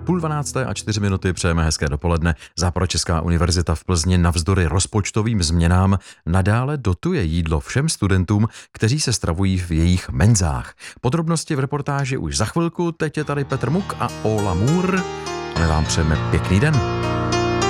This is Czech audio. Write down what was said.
11:30 přejeme hezké dopoledne. Západočeská univerzita v Plzni navzdory rozpočtovým změnám nadále dotuje jídlo všem studentům, kteří se stravují v jejich menzách. Podrobnosti v reportáži už za chvilku, teď je tady Petr Muk a Ola Můr. A my vám přejeme pěkný den.